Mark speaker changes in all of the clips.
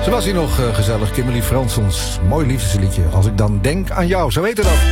Speaker 1: Zo was hij nog gezellig, Kimberly Fransons. Mooi liefdesliedje. Als ik dan denk aan jou, zo weten dat.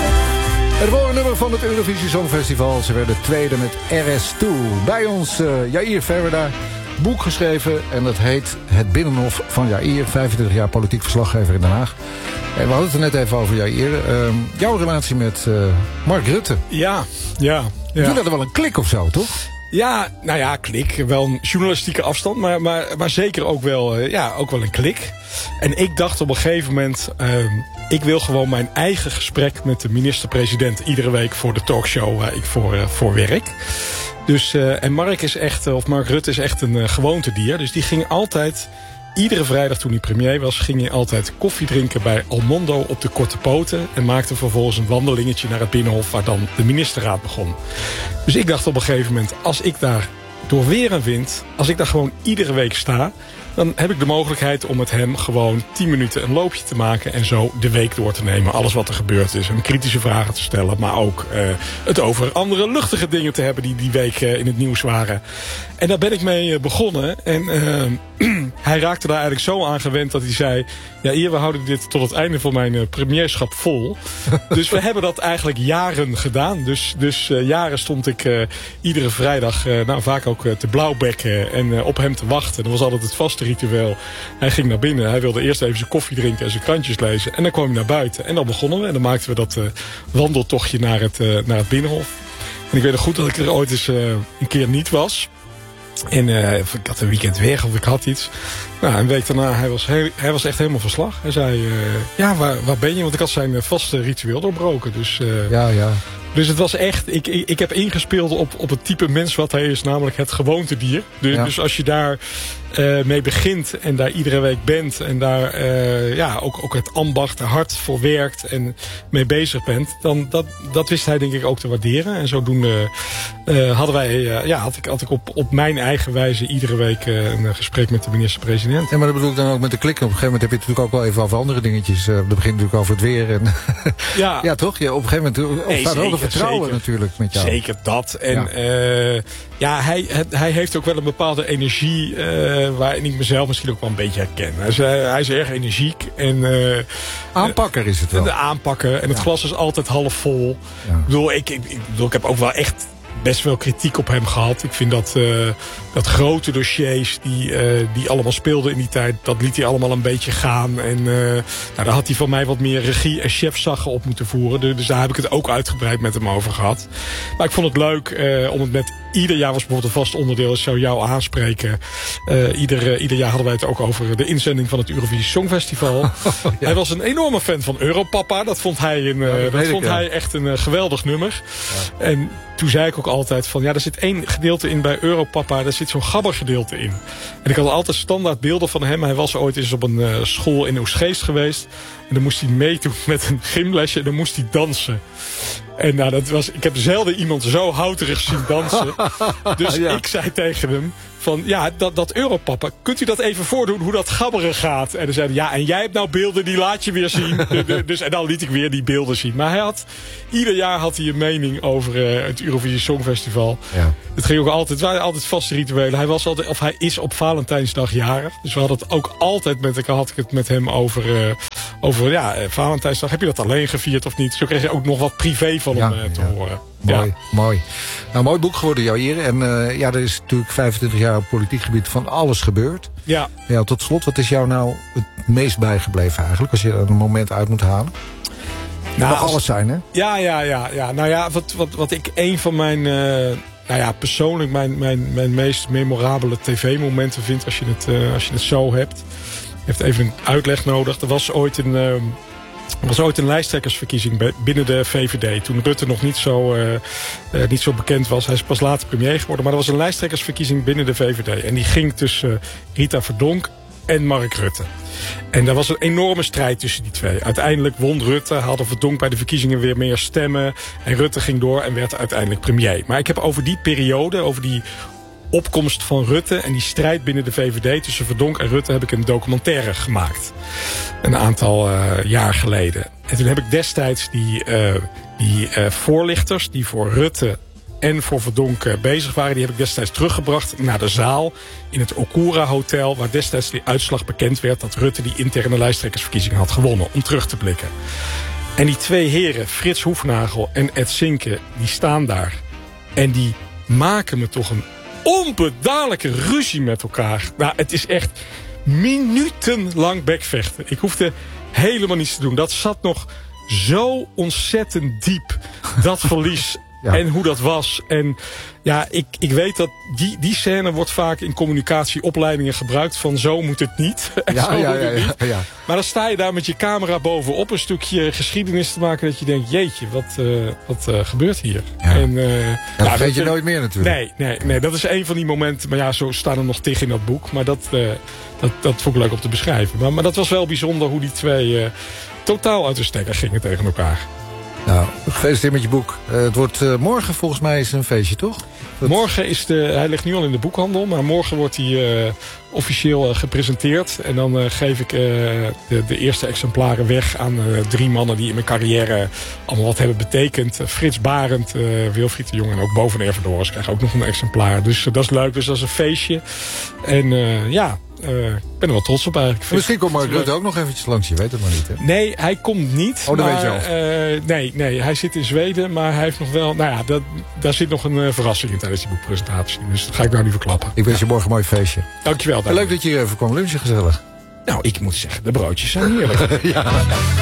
Speaker 1: Het volgende nummer van het Eurovisie Songfestival. Ze werden tweede met RS2. Bij ons Jair Ferreira. Boek geschreven en dat heet Het Binnenhof van Jair. 25 jaar politiek verslaggever in Den Haag. En we hadden het er net even over, Jair. Jouw relatie met Mark Rutte.
Speaker 2: Ja.
Speaker 1: Jullie hadden wel een klik of zo, toch?
Speaker 2: Ja, nou ja, klik. Wel een journalistieke afstand, maar zeker ook wel een klik. En ik dacht op een gegeven moment, ik wil gewoon mijn eigen gesprek met de minister-president iedere week voor de talkshow waar ik voor werk. Dus, en Mark Rutte is echt een gewoontedier. Dus die ging altijd, iedere vrijdag toen hij premier was, ging hij altijd koffie drinken bij Almondo op de Korte Poten. En maakte vervolgens een wandelingetje naar het Binnenhof waar dan de ministerraad begon. Dus ik dacht op een gegeven moment, als ik daar door weer en wind, als ik daar gewoon iedere week sta, dan heb ik de mogelijkheid om met hem gewoon 10 minuten een loopje te maken en zo de week door te nemen. Alles wat er gebeurd is. En kritische vragen te stellen. Maar ook het over andere luchtige dingen te hebben die week in het nieuws waren. En daar ben ik mee begonnen. En hij raakte daar eigenlijk zo aan gewend dat hij zei, ja, hier, we houden dit tot het einde van mijn premierschap vol. Dus we hebben dat eigenlijk jaren gedaan. Dus jaren stond ik iedere vrijdag vaak ook te blauwbekken en op hem te wachten. Dat was altijd het vaste ritueel. Hij ging naar binnen. Hij wilde eerst even zijn koffie drinken en zijn krantjes lezen. En dan kwam hij naar buiten. En dan begonnen we. En dan maakten we dat wandeltochtje naar het Binnenhof. En ik weet nog goed dat ik er ooit eens een keer niet was. En ik had een weekend weg of ik had iets. Nou, een week daarna, hij was echt helemaal van slag. Hij zei, waar ben je? Want ik had zijn vaste ritueel doorbroken. Dus,
Speaker 1: ja.
Speaker 2: Dus het was echt, ik heb ingespeeld op het type mens wat hij is, namelijk het gewoontedier. Dus als je daar mee begint en daar iedere week bent en daar ook het ambacht, er hard voor werkt en mee bezig bent, dan dat wist hij denk ik ook te waarderen. En zodoende had ik op mijn eigen wijze iedere week een gesprek met de minister-president.
Speaker 1: Ja, maar dat bedoel ik dan ook met de klik. Op een gegeven moment heb je het natuurlijk ook wel even over andere dingetjes. Dat begint natuurlijk over het weer. En ja, toch? Ja, op een gegeven moment ontstaat wel de vertrouwen natuurlijk met jou.
Speaker 2: Zeker dat. En hij heeft ook wel een bepaalde energie waarin ik mezelf misschien ook wel een beetje herken. Hij is erg energiek. En,
Speaker 1: aanpakker is het wel.
Speaker 2: De aanpakker. En het glas is altijd half vol. Ja. Ik heb ook wel echt best wel kritiek op hem gehad. Ik vind dat grote dossiers die allemaal speelden in die tijd, dat liet hij allemaal een beetje gaan. En daar had hij van mij wat meer regie en chefzaggen op moeten voeren. Dus daar heb ik het ook uitgebreid met hem over gehad. Maar ik vond het leuk om het met ieder jaar was bijvoorbeeld een vast onderdeel. Ik zou jou aanspreken. Ieder jaar hadden wij het ook over de inzending van het Eurovisie Songfestival. Ja. Hij was een enorme fan van Europapa. Dat vond hij echt een geweldig nummer. Ja. En toen zei ik ook altijd van, er zit één gedeelte in bij Europapa, daar zit zo'n gabbergedeelte in. En ik had altijd standaard beelden van hem. Hij was ooit eens op een school in Oegstgeest geweest. En dan moest hij meedoen met een gymlesje en dan moest hij dansen. En ik heb zelden iemand zo houterig zien dansen. Dus ik zei tegen hem van, dat Europapa, kunt u dat even voordoen hoe dat gabberen gaat? En dan zei hij, en jij hebt nou beelden, die laat je weer zien. En dan liet ik weer die beelden zien. Maar ieder jaar had hij een mening over het Eurovisie Songfestival. Ja. Het ging ook het waren altijd vaste rituelen. Hij is op Valentijnsdag jarig. Dus we hadden het ook altijd had ik het met hem over Valentijnsdag. Heb je dat alleen gevierd of niet? Zo kreeg je ook nog wat privé van hem te horen.
Speaker 1: Mooi. Nou, mooi boek geworden, Jair. En er is natuurlijk 25 jaar op politiek gebied van alles gebeurd. Ja. Tot slot, wat is jou nou het meest bijgebleven eigenlijk? Als je er een moment uit moet halen. Mag alles zijn, hè?
Speaker 2: Ja. Nou ja, wat ik een van mijn persoonlijk mijn meest memorabele tv-momenten vind, als je het zo hebt. Heeft even een uitleg nodig. Er was ooit een lijsttrekkersverkiezing binnen de VVD. Toen Rutte nog niet zo bekend was. Hij is pas later premier geworden. Maar er was een lijsttrekkersverkiezing binnen de VVD. En die ging tussen Rita Verdonk en Mark Rutte. En daar was een enorme strijd tussen die twee. Uiteindelijk won Rutte, haalde Verdonk bij de verkiezingen weer meer stemmen. En Rutte ging door en werd uiteindelijk premier. Maar ik heb over die periode, over die opkomst van Rutte en die strijd binnen de VVD tussen Verdonk en Rutte, heb ik een documentaire gemaakt. Een aantal jaar geleden. En toen heb ik destijds die voorlichters die voor Rutte en voor Verdonk bezig waren. Die heb ik destijds teruggebracht naar de zaal in het Okura Hotel, waar destijds die uitslag bekend werd dat Rutte die interne lijsttrekkersverkiezingen had gewonnen, om terug te blikken. En die twee heren, Frits Hoefnagel en Ed Zinke, die staan daar. En die maken me toch een onbedadelijke ruzie met elkaar. Nou, het is echt minutenlang bekvechten. Ik hoefde helemaal niets te doen. Dat zat nog zo ontzettend diep, dat verlies. Ja. En hoe dat was. En ja, ik weet dat die scène wordt vaak in communicatieopleidingen gebruikt. Van zo moet het niet. Ja. Maar dan sta je daar met je camera bovenop een stukje geschiedenis te maken. Dat je denkt, jeetje, wat gebeurt hier?
Speaker 1: Ja. En, dat weet je nooit meer natuurlijk.
Speaker 2: Nee, dat is een van die momenten. Maar ja, zo staan er nog tegen in dat boek. Maar dat vond ik leuk om te beschrijven. Maar dat was wel bijzonder hoe die twee totaal uit de stekker gingen tegen elkaar.
Speaker 1: Nou, gefeliciteerd met je boek. Het wordt morgen volgens mij is een feestje, toch?
Speaker 2: Morgen hij ligt nu al in de boekhandel, maar morgen wordt hij officieel gepresenteerd. En dan geef ik de eerste exemplaren weg aan 3 mannen die in mijn carrière allemaal wat hebben betekend. Frits Barend, Wilfried de Jong en ook Bo van Ervedoris krijgen ook nog een exemplaar. Dus dat is leuk, dus dat is een feestje. En ik ben er wel trots op eigenlijk.
Speaker 1: Misschien komt Mark Rutte ook nog eventjes langs, je weet het maar niet. Hè?
Speaker 2: Nee, hij komt niet.
Speaker 1: Oh, dat weet je al.
Speaker 2: Nee, hij zit in Zweden, maar hij heeft nog wel... Nou ja, daar zit nog een verrassing in tijdens die boekpresentatie. Dus dat ga ik nou niet verklappen.
Speaker 1: Ik wens je morgen een mooi feestje.
Speaker 2: Dankjewel.
Speaker 1: Leuk dat je hier even kwam lunchen, gezellig.
Speaker 2: Nou, ik moet zeggen, de broodjes zijn heerlijk.
Speaker 1: Ja.